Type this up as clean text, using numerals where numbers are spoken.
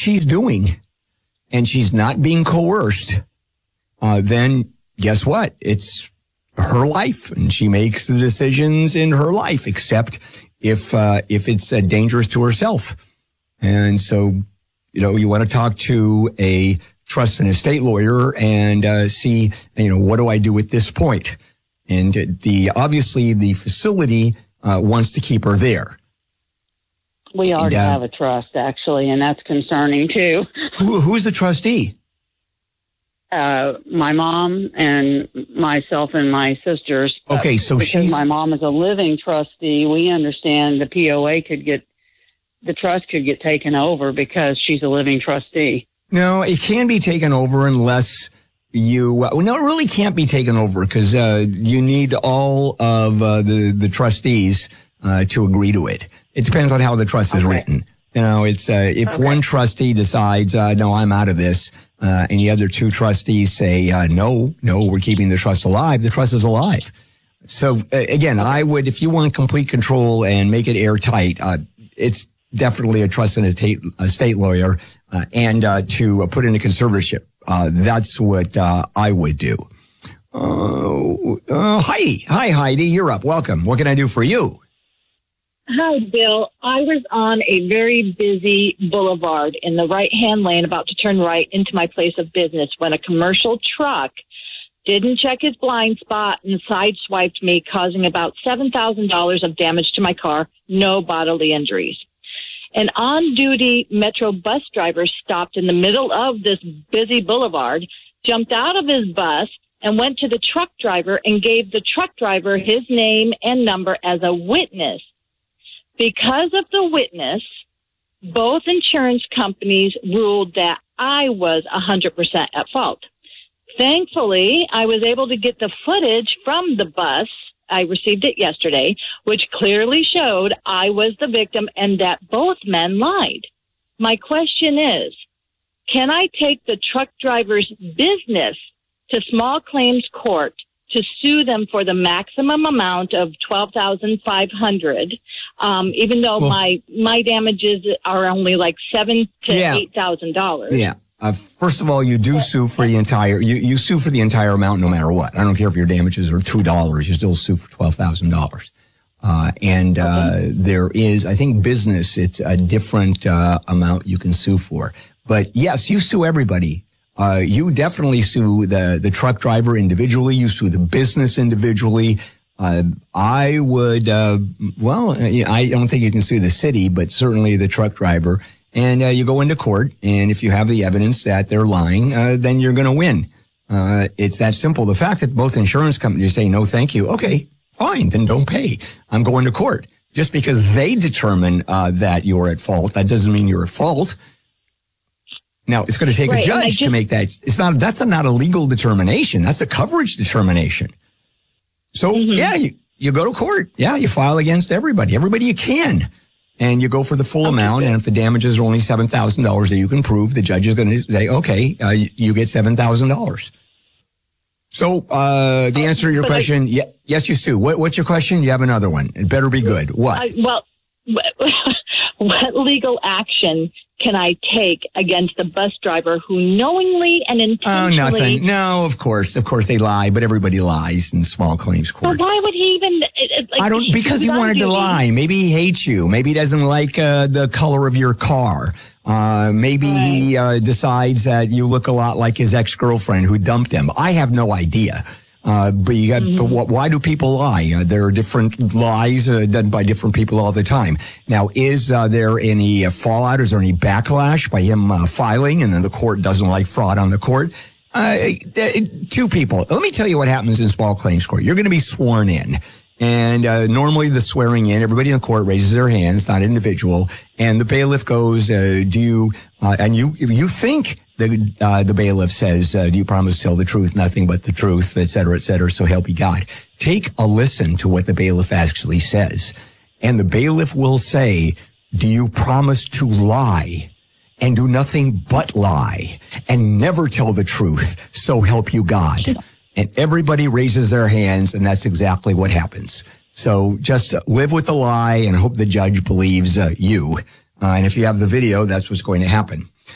she's doing and she's not being coerced, then guess what? It's her life and she makes the decisions in her life, except if it's dangerous to herself. And so, you want to talk to a trust and estate lawyer and see, what do I do at this point? And obviously the facility wants to keep her there. We already have a trust, actually, and that's concerning too. Who's the trustee? My mom and myself and my sisters. Okay, so because my mom is a living trustee, we understand the POA the trust could get taken over because she's a living trustee. No, it can be taken over unless no, it really can't be taken over because you need all of the trustees to agree to it. It depends on how the trust is written. It's if one trustee decides, no, I'm out of this, and the other two trustees say, no, we're keeping the trust alive, the trust is alive. So again, I would, if you want complete control and make it airtight, it's definitely a trust and estate lawyer, and to put in a conservatorship. That's what I would do. Hi, Heidi, you're up. Welcome. What can I do for you? Hi, Bill. I was on a very busy boulevard in the right-hand lane about to turn right into my place of business when a commercial truck didn't check his blind spot and sideswiped me, causing about $7,000 of damage to my car, no bodily injuries. An on-duty Metro bus driver stopped in the middle of this busy boulevard, jumped out of his bus, and went to the truck driver and gave the truck driver his name and number as a witness. Because of the witness, both insurance companies ruled that I was 100% at fault. Thankfully, I was able to get the footage from the bus. I received it yesterday, which clearly showed I was the victim and that both men lied. My question is, can I take the truck driver's business to small claims court to sue them for the maximum amount of $12,500, even though my damages are only like $7,000 to $8,000? Yeah. First of all, you do sue for the entire, you sue for the entire amount no matter what. I don't care if your damages are $2, you still sue for $12,000. There is, I think business, it's a different amount you can sue for. But yes, you sue everybody. You definitely sue the truck driver individually. You sue the business individually. I would, I don't think you can sue the city, but certainly the truck driver. And you go into court, and if you have the evidence that they're lying, then you're going to win. It's that simple. The fact that both insurance companies say, no, thank you. Okay, fine, then don't pay. I'm going to court. Just because they determine that you're at fault, that doesn't mean you're at fault. Now, it's going to take a judge to make that. That's not a legal determination. That's a coverage determination. So, you go to court. Yeah, you file against everybody you can. And you go for the full amount. And if the damages are only $7,000 that you can prove, the judge is going to say, okay, you get $7,000. So, the answer to your question, yes, you sue. What's your question? You have another one. It better be good. What? What legal action can I take against the bus driver who knowingly and intentionally... Oh, nothing. No, of course they lie, but everybody lies in small claims court. So why would he even... because he wanted to lie. Maybe he hates you. Maybe he doesn't like the color of your car. Maybe he decides that you look a lot like his ex-girlfriend who dumped him. I have no idea. But why do people lie? There are different lies done by different people all the time. Now, is there any fallout? Is there any backlash by him filing, and then the court doesn't like fraud on the court? Two people. Let me tell you what happens in small claims court. You're going to be sworn in. And normally the swearing in, everybody in the court raises their hands, not individual, and the bailiff goes, if you think the bailiff says, do you promise to tell the truth, nothing but the truth, et cetera, so help you God. Take a listen to what the bailiff actually says. And the bailiff will say, do you promise to lie and do nothing but lie and never tell the truth, so help you God. And everybody raises their hands, and that's exactly what happens. So just live with the lie and hope the judge believes you. And if you have the video, that's what's going to happen.